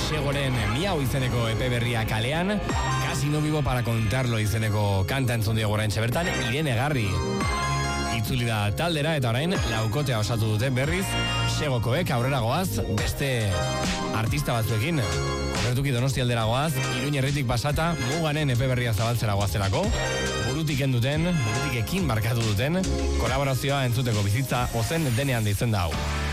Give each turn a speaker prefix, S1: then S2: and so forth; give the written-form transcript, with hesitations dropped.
S1: Segoren Miau izeneko EP berria kalean, Casi no vivo para contarlo izeneko kanta entzun diogu oraintxe bertan, Irene Garri. Itzuli da taldera eta orain laukotea osatu dute berriz, Segokoek aurrera goaz, beste artista batzuekin. Konkretuki Donosti aldera goaz, Iruin herritik pasata, Muganen EP berria zabaltzera goazelako, burutik ekin barkatu duten, kolaborazioa entzuteko bizitza ozen denean deitzen da hau.